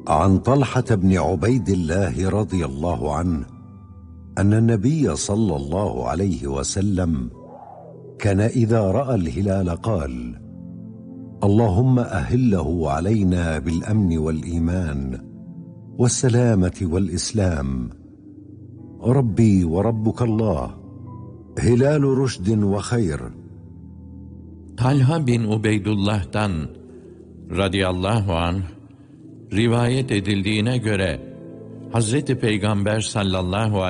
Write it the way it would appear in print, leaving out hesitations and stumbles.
عن طلحة بن عبيد الله رضي الله عنه أن النبي صلى الله عليه وسلم كان إذا رأى الهلال قال: اللهم أهله علينا بالأمن والإيمان والسلامة والإسلام، ربي وربك الله، هلال رشد وخير. Talha bin Ubeydullah'tan radıyallahu anh rivayet edildiğine göre Hazreti Peygamber sallallahu